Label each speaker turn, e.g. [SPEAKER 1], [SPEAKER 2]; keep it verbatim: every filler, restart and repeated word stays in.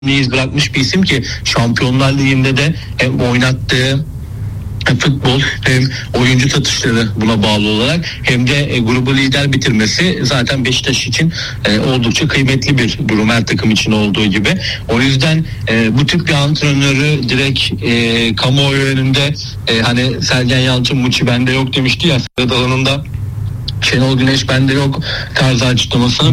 [SPEAKER 1] iz bırakmış bir isim ki Şampiyonlar Ligi'nde de hem oynattığı futbol hem oyuncu satışları buna bağlı olarak hem de e, grubu lider bitirmesi zaten Beşiktaş için e, oldukça kıymetli bir durum, her takım için olduğu gibi. O yüzden e, bu tip bir antrenörü direkt e, kamuoyu önünde e, hani Sergen Yalçın Muçi bende yok demişti ya, Sedat Alan'ın da Şenol Güneş bende yok tarzı açıklamasını